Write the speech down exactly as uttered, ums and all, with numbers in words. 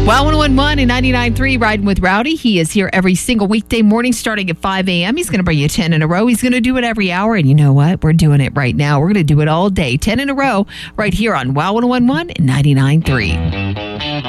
Wow, one oh one point one and ninety-nine point three, Riding with Rowdy. He is here every single weekday morning starting at five a.m. He's going to bring you ten in a row. He's going to do it every hour. And you know what? We're doing it right now. We're going to do it all day. ten in a row right here on Wow, one oh one point one and ninety-nine point three.